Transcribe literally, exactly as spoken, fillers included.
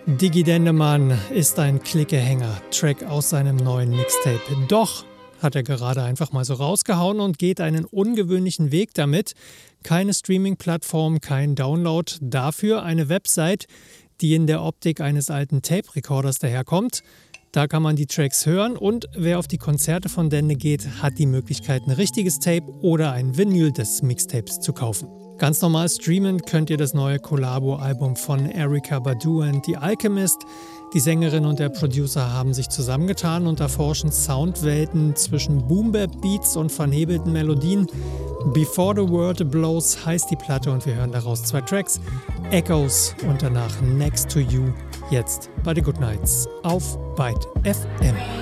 Diggi Dendemann ist ein Klickehänger, Track aus seinem neuen Mixtape. Doch hat er gerade einfach mal so rausgehauen und geht einen ungewöhnlichen Weg damit. Keine Streaming-Plattform, kein Download, dafür eine Website, die in der Optik eines alten Tape-Recorders daherkommt. Da kann man die Tracks hören und wer auf die Konzerte von Dende geht, hat die Möglichkeit, ein richtiges Tape oder ein Vinyl des Mixtapes zu kaufen. Ganz normal streamen könnt ihr das neue Collabo-Album von Erykah Badu and The Alchemist. Die Sängerin und der Producer haben sich zusammengetan und erforschen Soundwelten zwischen Boom-Bap-Beats und vernebelten Melodien. Before the World Blows heißt die Platte und wir hören daraus zwei Tracks. Echoes und danach Next to You, jetzt bei The Good Nights auf Byte F M.